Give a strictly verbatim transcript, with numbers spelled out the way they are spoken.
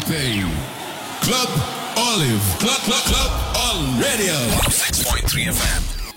Spain. Club Olive. Club, Club, Club on radio. one oh six point three F M.